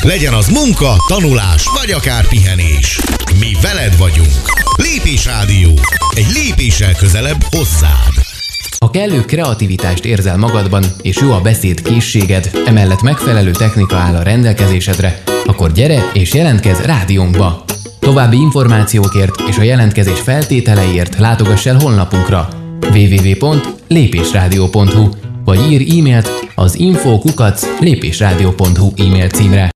Legyen az munka, tanulás, vagy akár pihenés. Mi veled vagyunk. Lépés Rádió. Egy lépéssel közelebb hozzád. Ha kellő kreativitást érzel magadban, és jó a beszédkészséged, emellett megfelelő technika áll a rendelkezésedre, akkor gyere és jelentkezz rádiónkba! További információkért és a jelentkezés feltételeiért látogass el honlapunkra www.lépésradio.hu vagy írj e-mailt az info@lépésradio.hu e-mail címre.